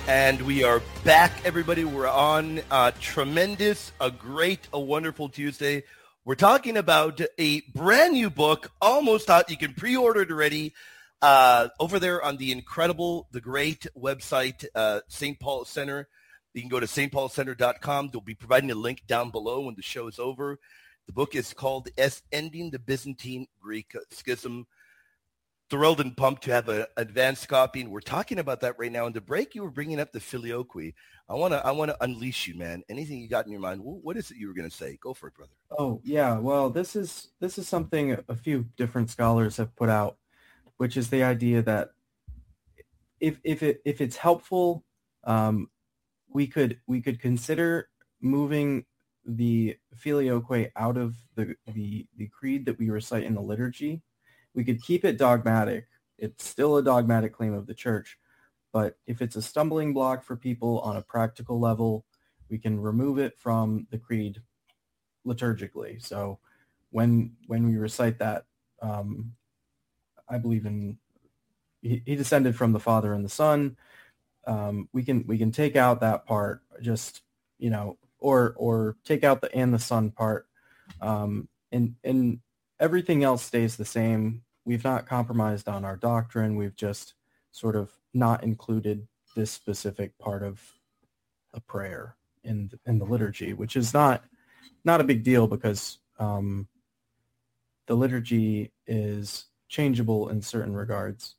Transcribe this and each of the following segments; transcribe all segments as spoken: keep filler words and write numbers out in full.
And we are back, everybody. We're on a tremendous, a great, a wonderful Tuesday. We're talking about a brand new book, almost out. You can pre-order it already uh, over there on the incredible, the great website, uh, Saint Paul Center. You can go to s t paul center dot com. They'll be providing a link down below when the show is over. The book is called S Ending the Byzantine Greek Schism. Thrilled and pumped to have an advanced copy, and we're talking about that right now. In the break, you were bringing up the filioque. I want to I want to unleash you, man. Anything you got in your mind? What is it you were going to say? Go for it, brother. Oh, yeah. Well, this is this is something a few different scholars have put out, which is the idea that if if it if it's helpful, um, we could we could consider moving the filioque out of the the the creed that we recite in the liturgy. We could keep it dogmatic. It's still a dogmatic claim of the church. But if it's a stumbling block for people on a practical level, we can remove it from the creed liturgically. So when when we recite that, um, I believe in he, he descended from the Father and the Son. Um, we can we can take out that part, just you know, or or take out the and the Son part, um, and and everything else stays the same. We've not compromised on our doctrine. We've just sort of not included this specific part of a prayer in in the liturgy, which is not not a big deal because um, the liturgy is changeable in certain regards.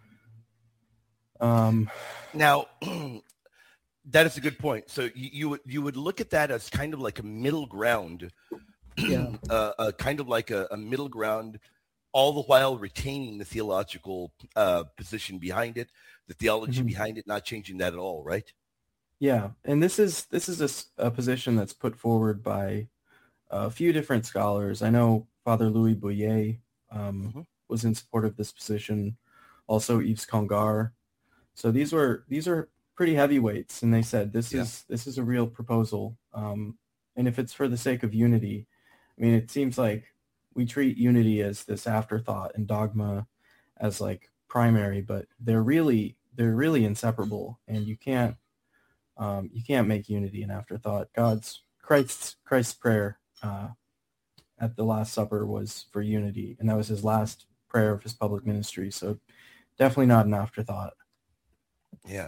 Um, now, that is a good point. So you, you would you would look at that as kind of like a middle ground, yeah, uh, uh, kind of like a, a middle ground, all the while retaining the theological uh, position behind it, the theology mm-hmm. behind it, not changing that at all, right? Yeah, and this is this is a, a position that's put forward by a few different scholars. I know Father Louis Bouillet um, mm-hmm. was in support of this position, also Yves Congar. So these were these are pretty heavyweights, and they said this yeah. is this is a real proposal. Um, and if it's for the sake of unity, I mean, it seems like we treat unity as this afterthought and dogma as like primary, but they're really they're really inseparable, and you can't um, you can't make unity an afterthought. God's Christ's Christ's prayer uh, at the Last Supper was for unity, and that was his last prayer of his public ministry. So definitely not an afterthought. Yeah.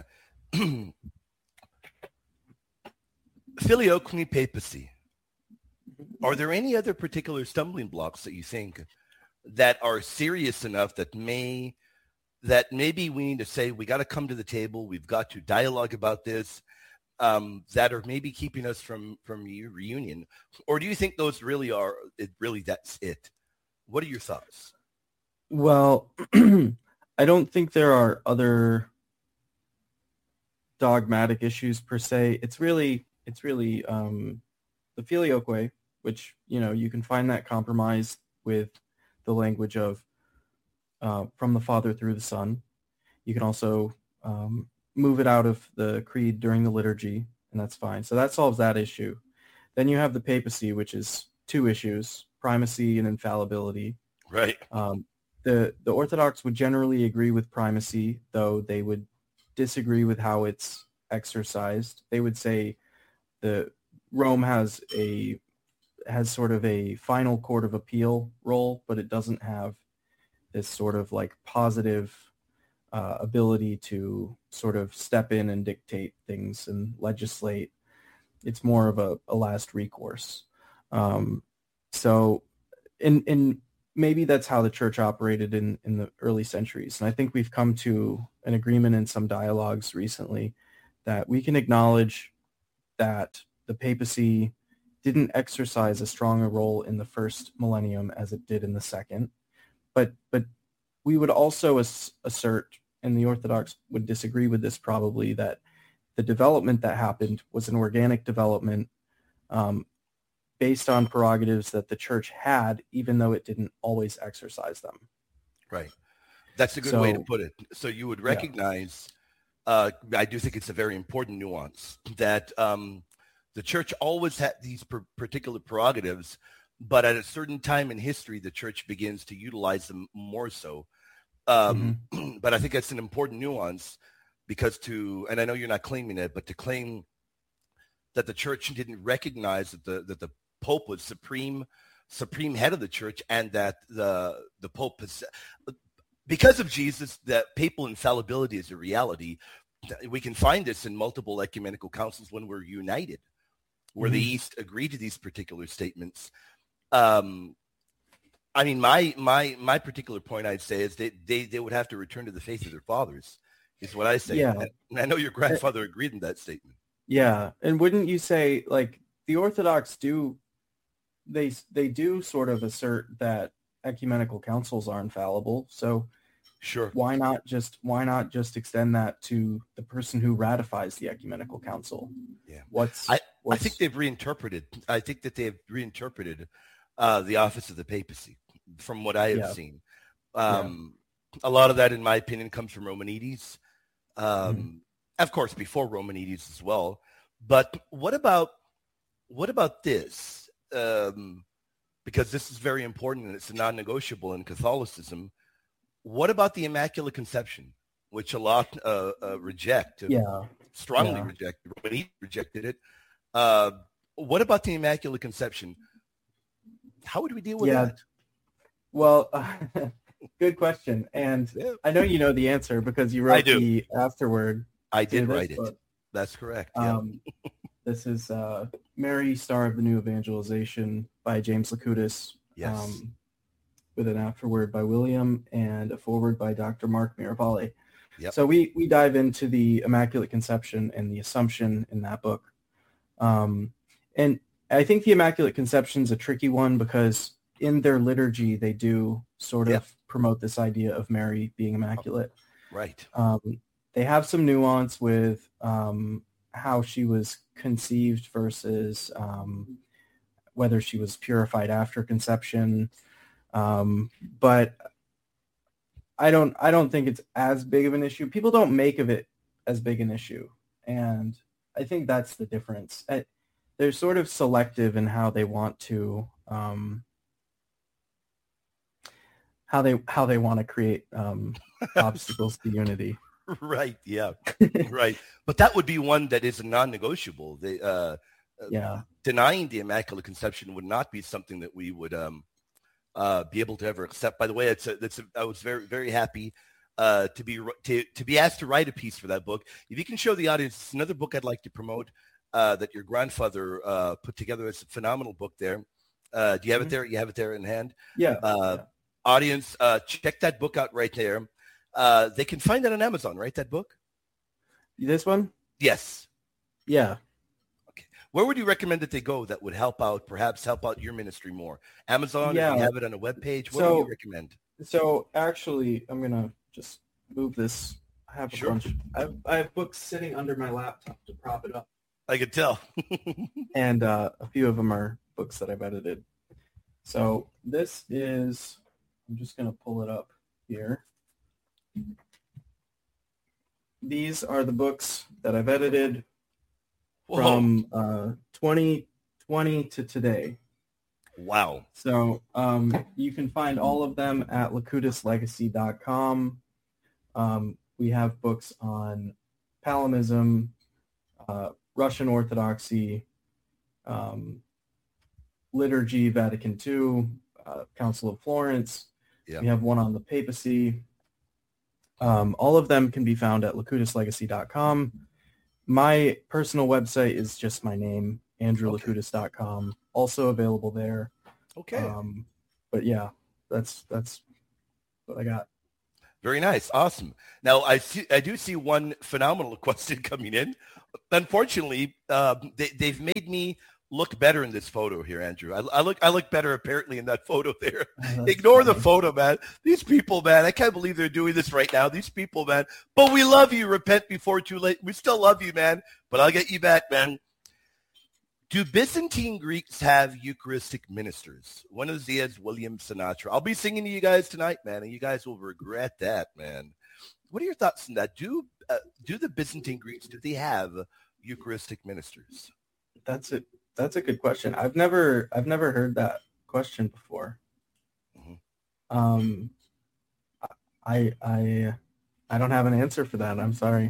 Filioque papacy. Are there any other particular stumbling blocks that you think that are serious enough that may that maybe we need to say we got to come to the table, we've got to dialogue about this, um, that are maybe keeping us from from reunion? Or do you think those really are it really that's it? What are your thoughts? Well, I don't think there are other dogmatic issues per se. It's really it's really um, the filioque, which, you know, you can find that compromised with the language of uh, from the Father through the Son. You can also um, move it out of the creed during the liturgy, and that's fine. So that solves that issue. Then you have the papacy, which is two issues, primacy and infallibility. Right. Um, the, the Orthodox would generally agree with primacy, though they would disagree with how it's exercised. They would say the Rome has a has sort of a final court of appeal role, but it doesn't have this sort of like positive uh, ability to sort of step in and dictate things and legislate. It's more of a, a last recourse. Um, so, in in maybe that's how the church operated in, in the early centuries. And I think we've come to an agreement in some dialogues recently that we can acknowledge that the papacy didn't exercise as strong a role in the first millennium as it did in the second. But but we would also as- assert, and the Orthodox would disagree with this probably, that the development that happened was an organic development um, based on prerogatives that the church had, even though it didn't always exercise them. Right. That's a good so, way to put it. So you would recognize, yeah. uh, I do think it's a very important nuance, that um, the church always had these per- particular prerogatives, but at a certain time in history, the church begins to utilize them more so. Um, mm-hmm. But I think that's an important nuance. because to, and I know you're not claiming it, but to claim that the church didn't recognize that the that the Pope was supreme supreme head of the church, and that the the Pope is, because of Jesus, that papal infallibility is a reality. We can find this in multiple ecumenical councils when we're united, where mm-hmm. the East agreed to these particular statements. Um, I mean, my my my particular point, I'd say, is they, they they would have to return to the faith of their fathers, is what I say. Yeah. And I know your grandfather agreed in that statement. Yeah, and wouldn't you say, like, the Orthodox do, they they do sort of assert that ecumenical councils are infallible. So sure, why not just why not just extend that to the person who ratifies the ecumenical council? Yeah, what's I, what's, I think they've reinterpreted. I think that they've reinterpreted uh, the office of the papacy, from what I have yeah. seen. Um, yeah. A lot of that, in my opinion, comes from Romanides. Um, mm-hmm. Of course, before Romanides as well. But what about what about this? Um, because this is very important and it's a non-negotiable in Catholicism. What about the Immaculate Conception, which a lot uh, uh, reject? Yeah, strongly yeah. reject. Romanides rejected it. Uh, what about the Immaculate Conception? How would we deal with yeah. that? Well, uh, good question. And yeah. I know you know the answer because you wrote the afterword. I did write it. Book. That's correct. Yeah. Um, this is uh, Mary, Star of the New Evangelization by James Locutus. Yes. Um, with an afterword by William and a foreword by Doctor Mark Mirabali. Yep. So we, we dive into the Immaculate Conception and the Assumption in that book. Um, and I think the Immaculate Conception is a tricky one because in their liturgy, they do sort of yep. promote this idea of Mary being immaculate. Right. Um, they have some nuance with um, how she was conceived versus um, whether she was purified after conception. Um, but I don't, I don't think it's as big of an issue. People don't make of it as big an issue. And I think that's the difference. I, they're sort of selective in how they want to, um, how they, how they want to create um, obstacles to unity. Right. Yeah. Right. But that would be one that is a non-negotiable. They, uh, yeah. Denying the Immaculate Conception would not be something that we would, um, Uh, be able to ever accept. By the way, it's a, it's a, I was very very happy uh, to be to to be asked to write a piece for that book. If you can show the audience, it's another book I'd like to promote uh, that your grandfather uh, put together. It's a phenomenal book. There, uh, do you have mm-hmm. it there? You have it there in hand. Yeah. Uh, yeah. Audience, uh, check that book out right there. Uh, they can find that on Amazon, right? That book. This one. Yes. Yeah. Where would you recommend that they go that would help out, perhaps help out your ministry more? Amazon, yeah. if you have it on a web page, what so, would you recommend? So actually, I'm going to just move this. I have a sure. bunch. I have, I have books sitting under my laptop to prop it up. I could tell. And uh, a few of them are books that I've edited. So this is, I'm just going to pull it up here. These are the books that I've edited Whoa. from uh, twenty twenty to today. Wow. So um, you can find all of them at locutus legacy dot com. Um, we have books on Palinism, uh, Russian Orthodoxy, um, liturgy, Vatican two, uh, Council of Florence. Yeah. We have one on the papacy. Um, all of them can be found at locutus legacy dot com. My personal website is just my name, andrew locutus dot com. Also available there. Okay. Um, but yeah, that's that's what I got. Very nice. Awesome. Now, I see, I do see one phenomenal question coming in. Unfortunately, uh, they, they've made me look better in this photo here, Andrew. I, I look I look better apparently in that photo there. Oh, Ignore funny. the photo, man. These people, man, I can't believe they're doing this right now. These people, man. But we love you. Repent before too late. We still love you, man. But I'll get you back, man. Do Byzantine Greeks have Eucharistic ministers? Buenos dias, William Sinatra. I'll be singing to you guys tonight, man, and you guys will regret that, man. What are your thoughts on that? Do uh, do the Byzantine Greeks, do they have Eucharistic ministers? That's it. That's a good question. I've never I've never heard that question before. Mm-hmm. Um, I I I don't have an answer for that. I'm sorry.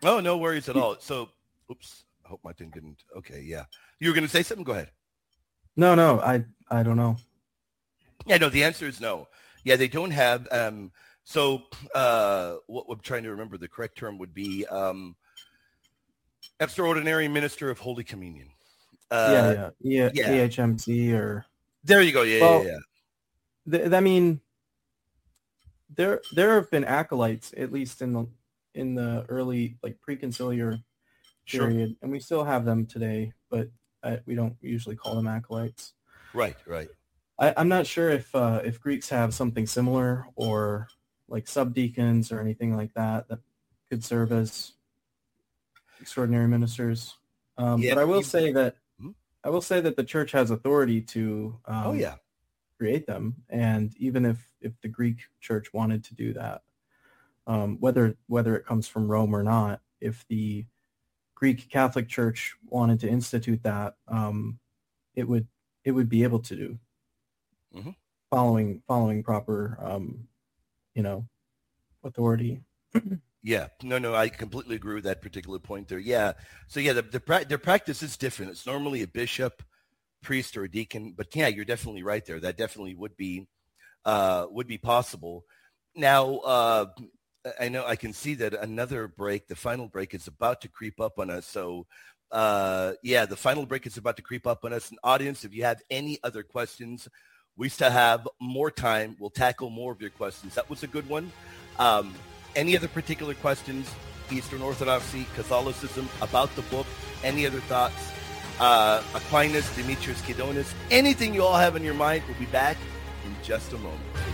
Oh, no worries at all. So, oops, I hope my thing didn't. Okay, yeah. You were going to say something? Go ahead. No, no, I I don't know. Yeah, no, the answer is no. Yeah, they don't have, um, so uh, what I'm trying to remember, the correct term would be um, Extraordinary Minister of Holy Communion. Uh, yeah, yeah, yeah, yeah. A H M C or... There you go, yeah, well, yeah, yeah. Th- I mean, there there have been acolytes, at least in the in the early, like, pre-conciliar period, sure. And we still have them today, but I, we don't usually call them acolytes. Right, right. I, I'm not sure if uh, if Greeks have something similar, or like subdeacons or anything like that that could serve as extraordinary ministers. Um, yeah, but I will you, say that hmm? I will say that the church has authority to um, oh yeah create them, and even if if the Greek church wanted to do that, um, whether whether it comes from Rome or not, if the Greek Catholic Church wanted to institute that, um, it would it would be able to do, mm-hmm. following following proper, um, you know, authority. Yeah, no, no, I completely agree with that particular point there. Yeah, so yeah, the, the pra- their practice is different. It's normally a bishop, priest, or a deacon. But yeah, you're definitely right there. That definitely would be uh, would be possible. Now, uh, I know I can see that another break, the final break, is about to creep up on us. So, uh, yeah, the final break is about to creep up on us. And audience, if you have any other questions, we still have more time. We'll tackle more of your questions. That was a good one. Um, any other particular questions, Eastern Orthodoxy, Catholicism, about the book, any other thoughts? Uh, Aquinas, Demetrius, Kydonis, anything you all have in your mind, we'll be back in just a moment.